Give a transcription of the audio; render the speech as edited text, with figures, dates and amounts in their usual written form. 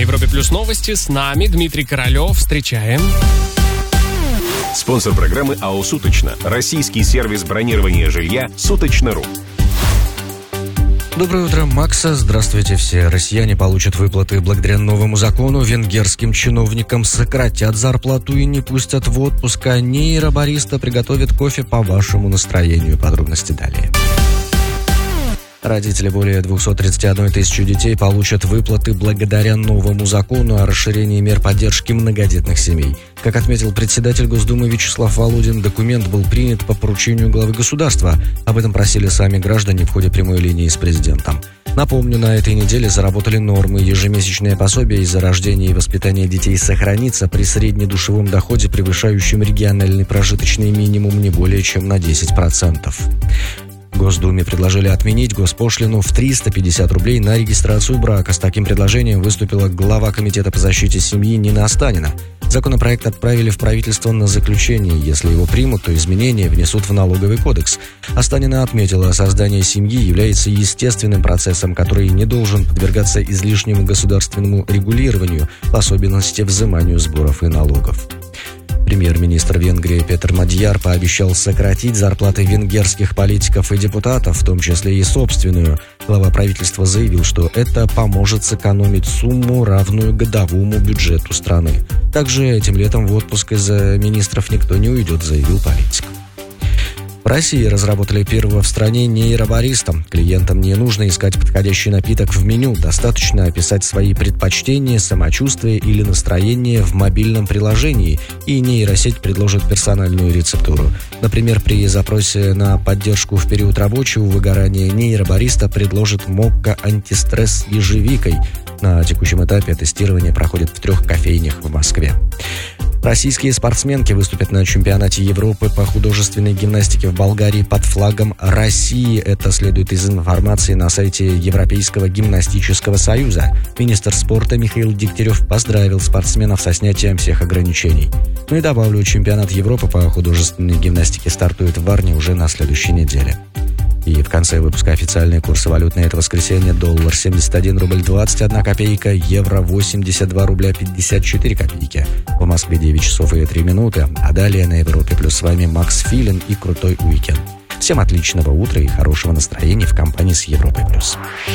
Европе Плюс новости. С нами Дмитрий Королев. Встречаем. Спонсор программы АО «Суточно». Российский сервис бронирования жилья «Суточно.ру». Доброе утро, Макса. Здравствуйте все. Россияне получат выплаты благодаря новому закону. Венгерским чиновникам сократят зарплату и не пустят в отпуск. А нейробариста приготовит кофе по вашему настроению. Подробности далее. Родители более 231 тысячи детей получат выплаты благодаря новому закону о расширении мер поддержки многодетных семей. Как отметил председатель Госдумы Вячеслав Володин, документ был принят по поручению главы государства. Об этом просили сами граждане в ходе прямой линии с президентом. Напомню, на этой неделе заработали нормы. Ежемесячное пособие из-за рождения и воспитания детей сохранится при среднедушевом доходе, превышающем региональный прожиточный минимум не более чем на 10%. В Госдуме предложили отменить госпошлину в 350 рублей на регистрацию брака. С таким предложением выступила глава Комитета по защите семьи Нина Останина. Законопроект отправили в правительство на заключение. Если его примут, то изменения внесут в налоговый кодекс. Останина отметила, создание семьи является естественным процессом, который не должен подвергаться излишнему государственному регулированию, в особенности взиманию сборов и налогов. Премьер-министр Венгрии Петер Мадьяр пообещал сократить зарплаты венгерских политиков и депутатов, в том числе и собственную. Глава правительства заявил, что это поможет сэкономить сумму, равную годовому бюджету страны. Также этим летом в отпуск из-за министров никто не уйдет, заявил политик. В России разработали первого в стране нейробариста. Клиентам не нужно искать подходящий напиток в меню, достаточно описать свои предпочтения, самочувствие или настроение в мобильном приложении, и нейросеть предложит персональную рецептуру. Например, при запросе на поддержку в период рабочего выгорания нейробариста предложит мокко антистресс с ежевикой. На текущем этапе тестирование проходит в 3 кофейнях в Москве. Российские спортсменки выступят на чемпионате Европы по художественной гимнастике в Болгарии под флагом России. Это следует из информации на сайте Европейского гимнастического союза. Министр спорта Михаил Дегтярев поздравил спортсменов со снятием всех ограничений. Ну и добавлю, чемпионат Европы по художественной гимнастике стартует в Варне уже на следующей неделе. И в конце выпуска официальные курсы валют на это воскресенье. Доллар 71 рубль 21 копейка, евро 82 рубля 54 копейки. В Москве 9 часов и 3 минуты. А далее на Европе Плюс с вами Макс Филин и крутой уикенд. Всем отличного утра и хорошего настроения в компании с Европой Плюс.